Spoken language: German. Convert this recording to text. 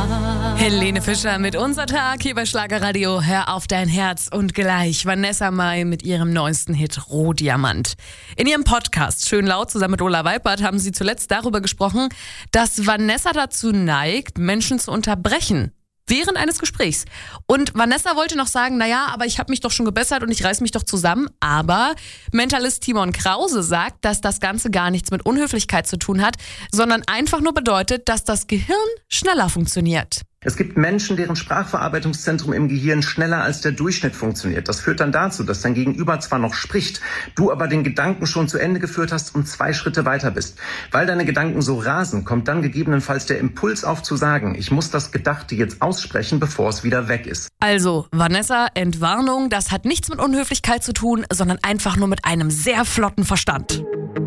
Helene Fischer mit Unser Tag hier bei Schlagerradio. Hör auf dein Herz. Und gleich Vanessa Mai mit ihrem neuesten Hit Rohdiamant. In ihrem Podcast Schön laut zusammen mit Ola Weipert haben sie zuletzt darüber gesprochen, dass Vanessa dazu neigt, Menschen zu unterbrechen während eines Gesprächs. Und Vanessa wollte noch sagen, naja, aber ich habe mich doch schon gebessert und ich reiß mich doch zusammen. Aber Mentalist Timon Krause sagt, dass das Ganze gar nichts mit Unhöflichkeit zu tun hat, sondern einfach nur bedeutet, dass das Gehirn schneller funktioniert. Es gibt Menschen, deren Sprachverarbeitungszentrum im Gehirn schneller als der Durchschnitt funktioniert. Das führt dann dazu, dass dein Gegenüber zwar noch spricht, du aber den Gedanken schon zu Ende geführt hast und 2 Schritte weiter bist. Weil deine Gedanken so rasen, kommt dann gegebenenfalls der Impuls auf zu sagen, ich muss das Gedachte jetzt aussprechen, bevor es wieder weg ist. Also, Vanessa, Entwarnung, das hat nichts mit Unhöflichkeit zu tun, sondern einfach nur mit einem sehr flotten Verstand.